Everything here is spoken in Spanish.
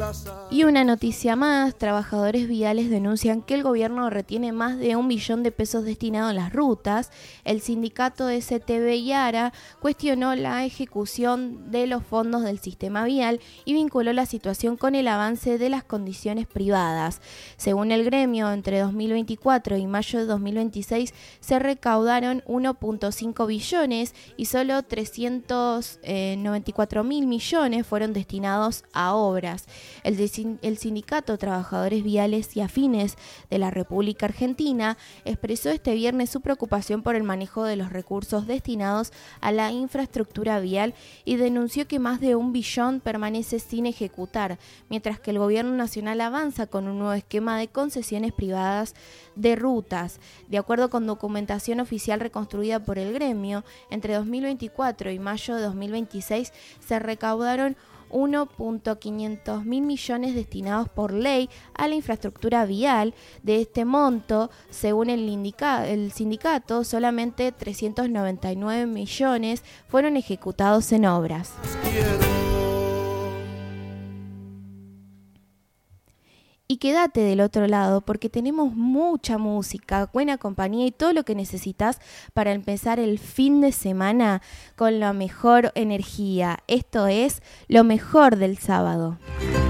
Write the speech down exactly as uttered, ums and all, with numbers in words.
Y una noticia más, trabajadores viales denuncian que el gobierno retiene más de un billón de pesos destinados a las rutas. El sindicato S T B y ARA cuestionó la ejecución de los fondos del sistema vial y vinculó la situación con el avance de las condiciones privadas. Según el gremio, entre dos mil veinticuatro y mayo de dos mil veintiséis se recaudaron uno punto cinco billones y solo trescientos noventa y cuatro mil millones fueron destinados a obras. El, de, el sindicato Trabajadores Viales y Afines de la República Argentina expresó este viernes su preocupación por el manejo de los recursos destinados a la infraestructura vial y denunció que más de un billón permanece sin ejecutar, mientras que el gobierno nacional avanza con un nuevo esquema de concesiones privadas de rutas. De acuerdo con documentación oficial reconstruida por el gremio, entre dos mil veinticuatro y mayo de dos mil veintiséis se recaudaron uno punto quinientos mil millones destinados por ley a la infraestructura vial. De este monto, según el, indica, el sindicato, solamente trescientos noventa y nueve millones fueron ejecutados en obras. Y quédate del otro lado porque tenemos mucha música, buena compañía y todo lo que necesitas para empezar el fin de semana con la mejor energía. Esto es lo mejor del sábado.